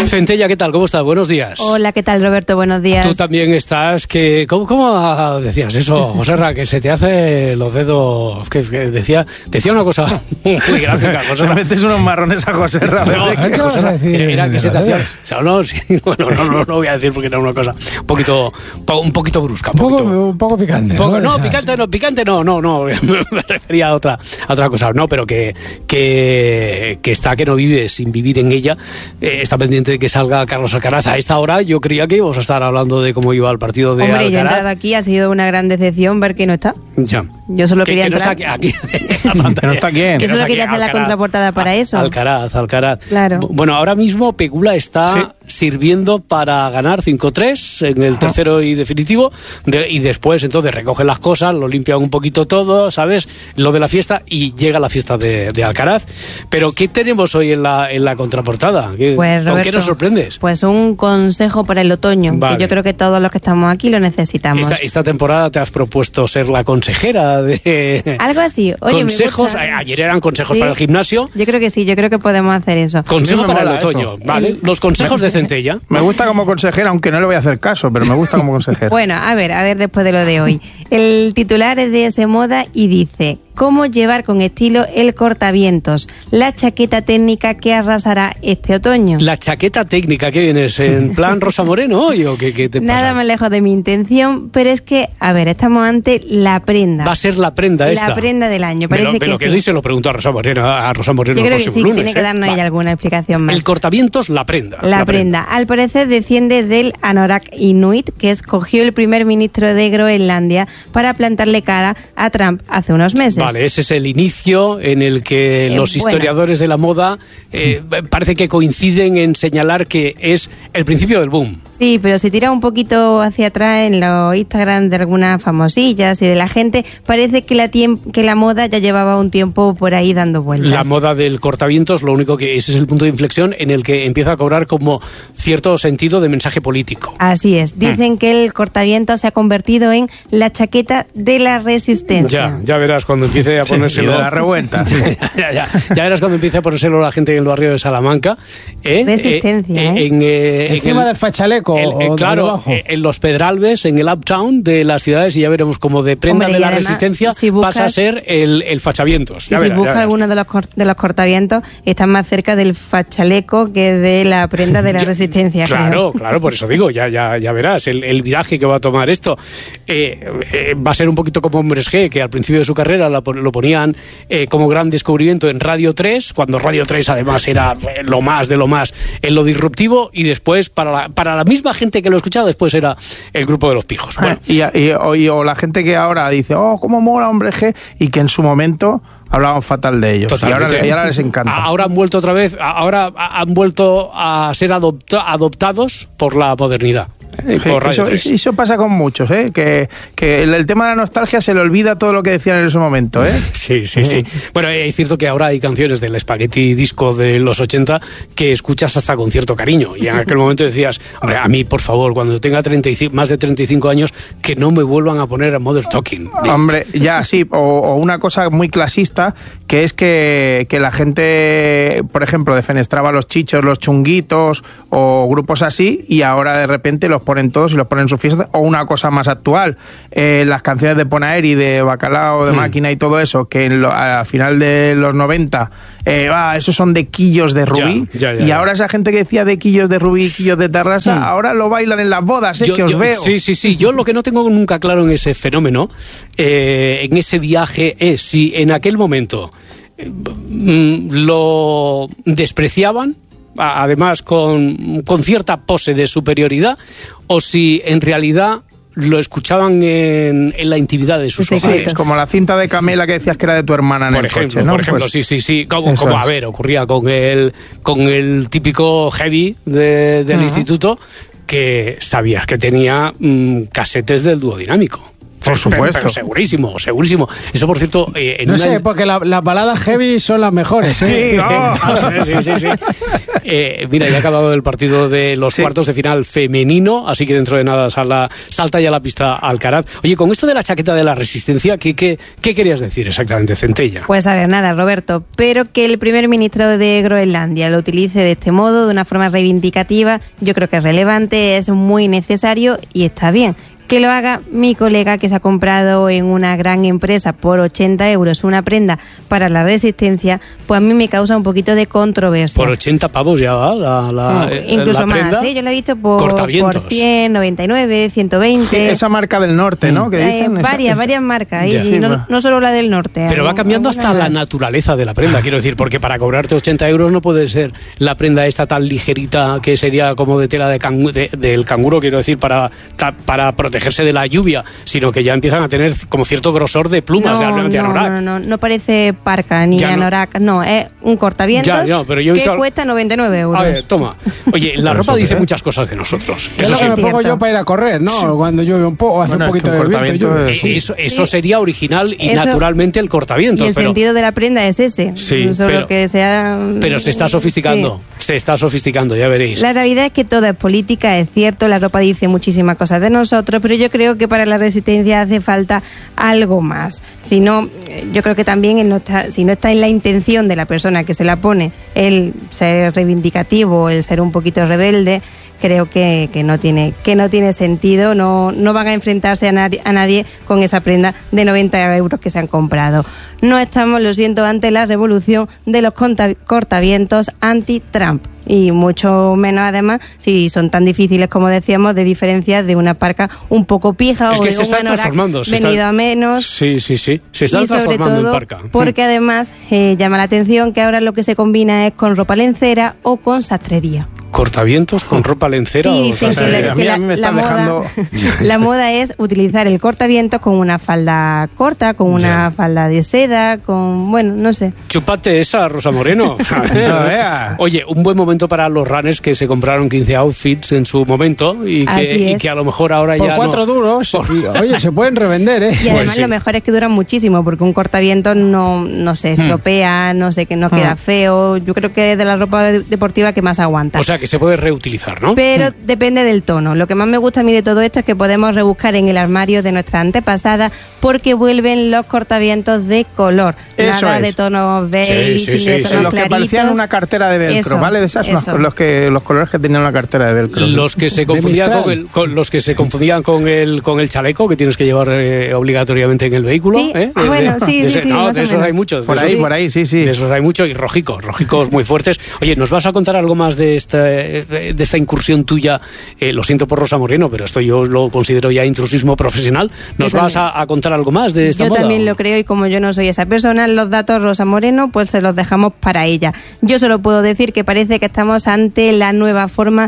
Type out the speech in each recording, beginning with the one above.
Centella, ¿qué tal? ¿Cómo estás? Buenos días. Hola, ¿qué tal, Roberto? Buenos días. Tú también estás, que ¿cómo decías eso, Joserra? Que se te hace los dedos, que decía una cosa muy gráfica, Joserra. Le metes unos marrones a Joserra. No, Joserra, era que se te hacía... O sea, no, sí, bueno, no voy a decir porque era una cosa un poquito brusca. Un poco picante. Picante no, me refería a otra cosa. No, pero que está, que no vive sin vivir en ella, está pendiente de que salga Carlos Alcaraz. A esta hora yo creía que íbamos a estar hablando de cómo iba el partido de Alcaraz. Yo he entrado aquí, ha sido una gran decepción ver que no está. Ya. Yo solo quería entrar. Que no está aquí. Que no está quién. Yo solo quería hacer la contraportada para eso. Alcaraz. Claro. Bueno, ahora mismo Pegula está sirviendo para ganar 5-3 en el tercero y definitivo, y después entonces recoge las cosas, lo limpian un poquito todo, ¿sabes? Lo de la fiesta, y llega la fiesta de Alcaraz. Pero ¿qué tenemos hoy en la contraportada? Pues, Roberto, ¿con qué nos sorprendes? Pues un consejo para el otoño, vale, que yo creo que todos los que estamos aquí lo necesitamos. Esta temporada te has propuesto ser la consejera de... Algo así. Oye, consejos, ayer eran consejos para el gimnasio. Yo creo que sí, yo creo que podemos hacer eso. Consejos para el otoño, ¿vale? Los consejos de Centella. Me gusta como consejera, aunque no le voy a hacer caso, pero me gusta como consejera. Bueno, a ver después de lo de hoy. El titular es de S Moda y dice: ¿cómo llevar con estilo el cortavientos? La chaqueta técnica que arrasará este otoño. La chaqueta técnica, ¿qué vienes? ¿En plan Rosa Moreno hoy o qué te pasa? Nada más lejos de mi intención, pero es que, a ver, estamos ante la prenda. Va a ser la prenda esta. La prenda del año, parece pero que sí. Dice, lo preguntó a Rosa Moreno Yo creo que sí, lunes, tiene que darnos ella alguna explicación más. El cortavientos, la prenda. La prenda. Al parecer desciende del Anorak Inuit, que escogió el primer ministro de Groenlandia para plantarle cara a Trump hace unos meses. Vale, ese es el inicio en el que los historiadores de la moda parece que coinciden en señalar que es el principio del boom. Sí, pero si tira un poquito hacia atrás en los Instagram de algunas famosillas y de la gente, parece que la moda ya llevaba un tiempo por ahí dando vueltas. La moda del cortavientos, lo único que ese es el punto de inflexión en el que empieza a cobrar como cierto sentido de mensaje político. Así es. Dicen que el cortavientos se ha convertido en la chaqueta de la resistencia. Ya verás cuando empiece a ponérselo. De la revuelta. ya verás cuando empiece a ponérselo la gente en el barrio de Salamanca. Resistencia, encima del fachaleco. Claro, en los Pedralbes, en el uptown de las ciudades, y ya veremos como de prenda de la resistencia pasa a ser el fachavientos. Si buscas alguno de los cortavientos, están más cerca del fachaleco que de la prenda de la resistencia. Claro, por eso digo, ya verás el viraje que va a tomar esto. Va a ser un poquito como Hombres G, que al principio de su carrera lo ponían como gran descubrimiento en Radio 3, cuando Radio 3 además era lo más de lo más en lo disruptivo, y después para la misma gente que lo escuchaba después era el grupo de los pijos. Bueno. O la gente que ahora dice, cómo mola Hombres G, y que en su momento hablaban fatal de ellos. Totalmente. Y ahora les encanta. Ahora han vuelto otra vez, ahora han vuelto a ser adoptados por la modernidad. Sí, eso pasa con muchos, que el tema de la nostalgia se le olvida todo lo que decían en ese momento. Sí. Bueno, es cierto que ahora hay canciones del Spaghetti Disco de los 80 que escuchas hasta con cierto cariño, y en aquel momento decías, hombre, a mí, por favor, cuando tenga más de 35 años, que no me vuelvan a poner a Mother Talking. Hombre, ya, sí, o una cosa muy clasista, que es que la gente, por ejemplo, defenestraba los Chichos, los Chunguitos, o grupos así, y ahora de repente los ponen todos y los ponen en su fiesta. O una cosa más actual, las canciones de Ponaeri, de Bacalao, de Máquina y todo eso, que al final de los 90 esos son de Quillos de Rubí, y ahora esa gente que decía de Quillos de Rubí, Quillos de Tarrasa, ahora lo bailan en las bodas, que os veo. Sí, yo lo que no tengo nunca claro en ese fenómeno, en ese viaje, es si en aquel momento lo despreciaban, además con cierta pose de superioridad, o si en realidad lo escuchaban en la intimidad de sus hogares. Sí, como la cinta de Camela que decías que era de tu hermana en el coche, ¿no? Por ejemplo, pues, sí. Como a ver, ocurría con el típico heavy del instituto, que sabías que tenía casetes del dúo dinámico. Por supuesto. Pero segurísimo, segurísimo. Eso, por cierto... no sé, porque las baladas heavy son las mejores, ¿eh? Sí. Mira, ya ha acabado el partido de los cuartos de final femenino, así que dentro de nada salta ya la pista Alcaraz. Oye, con esto de la chaqueta de la Resistencia, ¿qué querías decir exactamente, Centella? Pues a ver, nada, Roberto, pero que el primer ministro de Groenlandia lo utilice de este modo, de una forma reivindicativa, yo creo que es relevante, es muy necesario y está bien. Que lo haga mi colega, que se ha comprado en una gran empresa por 80 euros una prenda para la Resistencia, pues a mí me causa un poquito de controversia. Por 80 pavos ya va incluso la prenda. Más, ¿eh? Yo la he visto por 100, 99, 120. Sí, esa marca del norte, ¿no? Que dicen, varias marcas, ya. y no solo la del norte. Pero va cambiando hasta la naturaleza de la prenda, quiero decir, porque para cobrarte 80 euros no puede ser la prenda esta tan ligerita que sería como de tela del canguro, quiero decir, para protegerse de la lluvia, sino que ya empiezan a tener como cierto grosor de plumas de anorak. No parece parca ni anorak, no, es un cortavientos pero yo que cuesta 99 euros. A ver, toma. Oye, la ropa dice muchas cosas de nosotros. Es lo que me pongo yo para ir a correr, ¿no? Sí. Cuando llueve un poco, hace un poquito de viento. Eso sería original y naturalmente el cortavientos. Y el sentido de la prenda es ese. Sí, pero se está sofisticando. Sí. Se está sofisticando, ya veréis. La realidad es que todo es política, es cierto, la ropa dice muchísimas cosas de nosotros, pero yo creo que para la Resistencia hace falta algo más. Si no, yo creo que también si no está en la intención de la persona que se la pone el ser reivindicativo, el ser un poquito rebelde, creo que no tiene sentido, no van a enfrentarse a nadie con esa prenda de 90 euros que se han comprado. No estamos, lo siento, ante la revolución de los cortavientos anti-Trump. Y mucho menos, además, si son tan difíciles, como decíamos, de diferenciar de una parca un poco pija o de un anorak venido a menos. Sí. Se está transformando en parca. Porque además llama la atención que ahora lo que se combina es con ropa lencera o con sastrería. ¿Cortavientos con ropa lencera? Sí, dicen la moda es utilizar el cortavientos con una falda corta, con una falda de seda, no sé. Chúpate esa, Rosa Moreno. Oye, un buen momento para los runners que se compraron 15 outfits en su momento y que a lo mejor ahora por ya 4 duros. Oye, se pueden revender, ¿eh? Y además lo mejor es que duran muchísimo, porque un cortavientos no se estropea, no sé, que no queda feo. Yo creo que es de la ropa deportiva que más aguanta. O sea, que se puede reutilizar, ¿no? Pero depende del tono. Lo que más me gusta a mí de todo esto es que podemos rebuscar en el armario de nuestra antepasada, porque vuelven los cortavientos de color. Eso nada es. de tonos beige, de tonos los que parecían una cartera de velcro, ¿vale? De esas los colores que tenían una cartera de velcro. Los que se confundían con el chaleco que tienes que llevar obligatoriamente en el vehículo. Sí, de esos hay muchos. Por ahí, sí. De esos hay muchos y rojicos muy fuertes. Oye, ¿nos vas a contar algo más de esta incursión tuya? Lo siento por Rosa Moreno, pero esto yo lo considero ya intrusismo profesional. ¿Nos vas a contar algo más de esta moda? Yo también lo creo, y como yo no soy esa persona, los datos Rosa Moreno pues se los dejamos para ella. Yo solo puedo decir que parece que estamos ante la nueva forma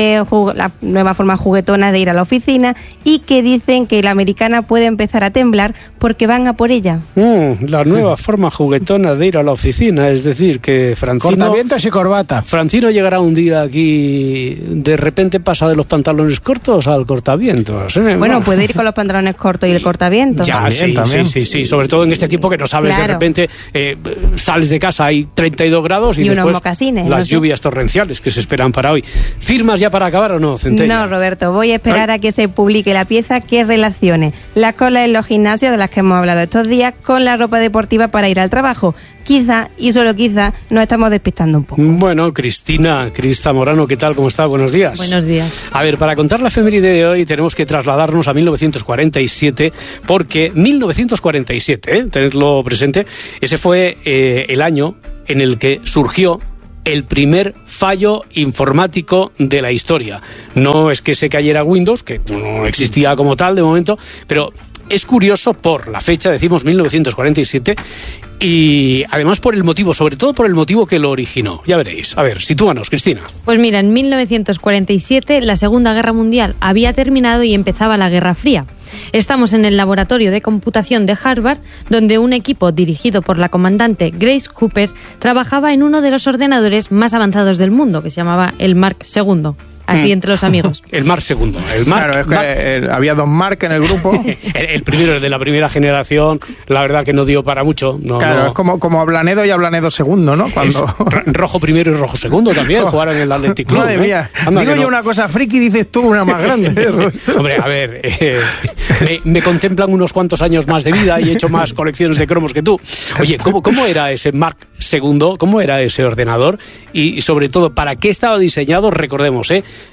juguetona de ir a la oficina, y que dicen que la americana puede empezar a temblar porque van a por ella. La nueva forma juguetona de ir a la oficina, es decir, que cortavientos y corbata. Francino llegará un día aquí, de repente pasa de los pantalones cortos al cortavientos. Bueno, puede ir con los pantalones cortos y el cortavientos. Ya, también. Sí, sobre todo en este tiempo que no sabes, de repente sales de casa, hay 32 grados y después mocasines, las lluvias torrenciales que se esperan para hoy. ¿Firmas ya para acabar o no, Centella? No, Roberto, voy a esperar a que se publique la pieza que relacione las colas en los gimnasios de las que hemos hablado estos días con la ropa deportiva para ir al trabajo. Quizá, y solo quizá, nos estamos despistando un poco. Bueno, Cristina Zamorano, ¿qué tal? ¿Cómo está? Buenos días. Buenos días. A ver, para contar la efeméride de hoy tenemos que trasladarnos a 1947, porque 1947, tenedlo presente, ese fue el año en el que surgió el primer fallo informático de la historia. No es que se cayera Windows, que no existía como tal de momento, pero es curioso por la fecha, decimos 1947, y además por el motivo, sobre todo por el motivo que lo originó. Ya veréis. A ver, sitúanos, Cristina. Pues mira, en 1947 la Segunda Guerra Mundial había terminado y empezaba la Guerra Fría. Estamos en el laboratorio de computación de Harvard, donde un equipo dirigido por la comandante Grace Cooper trabajaba en uno de los ordenadores más avanzados del mundo, que se llamaba el Mark II. así entre los amigos. El Mark II. El Mark, claro, es que había 2 Mark en el grupo. el primero, el de la primera generación, la verdad que no dio para mucho. No, claro, es como Ablanedo y Ablanedo II, ¿no? Cuando... Rojo primero y Rojo segundo también jugaron en el Athletic Club. Madre mía. Digo yo una cosa friki, dices tú una más grande. Hombre, a ver, me contemplan unos cuantos años más de vida y he hecho más colecciones de cromos que tú. Oye, ¿cómo era ese Mark II? ¿Cómo era ese ordenador? Y sobre todo, ¿para qué estaba diseñado? Recordemos,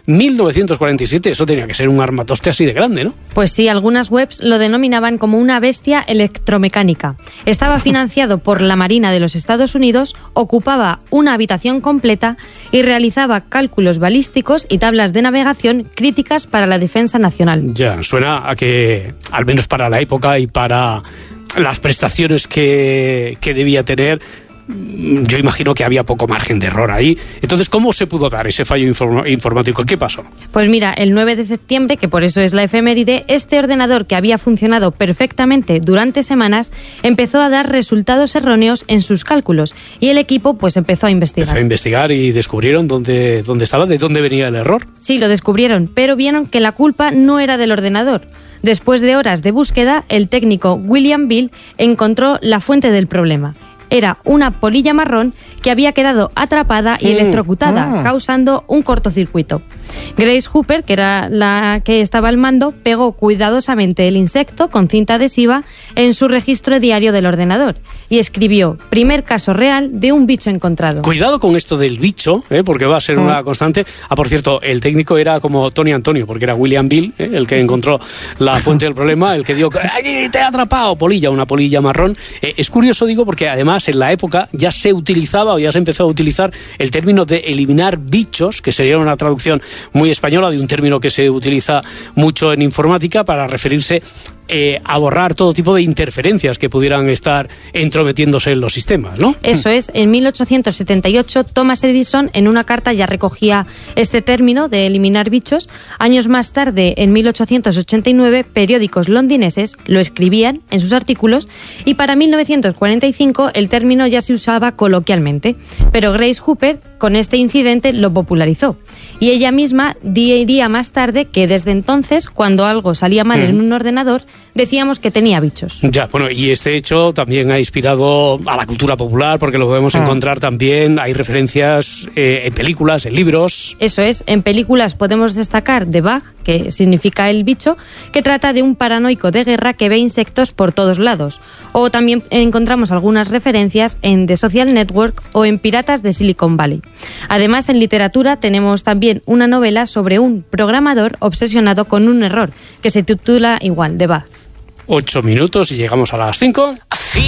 1947, eso tenía que ser un armatoste así de grande, ¿no? Pues sí, algunas webs lo denominaban como una bestia electromecánica. Estaba financiado por la Marina de los Estados Unidos, ocupaba una habitación completa y realizaba cálculos balísticos y tablas de navegación críticas para la defensa nacional. Ya, suena a que, al menos para la época y para las prestaciones que debía tener, yo imagino que había poco margen de error ahí. Entonces, ¿cómo se pudo dar ese fallo informático? ¿Qué pasó? Pues mira, el 9 de septiembre, que por eso es la efeméride, este ordenador que había funcionado perfectamente durante semanas empezó a dar resultados erróneos en sus cálculos y el equipo pues empezó a investigar. Empezó a investigar y descubrieron dónde estaba, de dónde venía el error. Sí, lo descubrieron, pero vieron que la culpa no era del ordenador. Después de horas de búsqueda, el técnico William Bill encontró la fuente del problema. Era una polilla marrón que había quedado atrapada y electrocutada, causando un cortocircuito. Grace Hooper, que era la que estaba al mando, pegó cuidadosamente el insecto con cinta adhesiva en su registro diario del ordenador y escribió: primer caso real de un bicho encontrado. Cuidado con esto del bicho, porque va a ser una constante. Por cierto, el técnico era como Tony Antonio, porque era William Bill, el que encontró la fuente del problema, el que dio: ¡ay, te ha atrapado! Una polilla marrón. Es curioso, digo, porque además en la época ya se utilizaba o ya se empezó a utilizar el término de eliminar bichos, que sería una traducción muy española de un término que se utiliza mucho en informática para referirse a borrar todo tipo de interferencias que pudieran estar entrometiéndose en los sistemas, ¿no? Eso es. En 1878, Thomas Edison en una carta ya recogía este término de eliminar bichos. Años más tarde, en 1889, periódicos londineses lo escribían en sus artículos y para 1945 el término ya se usaba coloquialmente. Pero Grace Hooper con este incidente lo popularizó. Y ella misma diría más tarde que desde entonces, cuando algo salía mal en un ordenador, decíamos que tenía bichos. Ya, bueno, y este hecho también ha inspirado a la cultura popular, porque lo podemos encontrar también, hay referencias en películas, en libros. Eso es, en películas podemos destacar The Bug, que significa el bicho, que trata de un paranoico de guerra que ve insectos por todos lados. O también encontramos algunas referencias en The Social Network o en Piratas de Silicon Valley. Además, en literatura tenemos también una novela sobre un programador obsesionado con un error, que se titula igual, The Bug. 8 minutos y llegamos a las 5.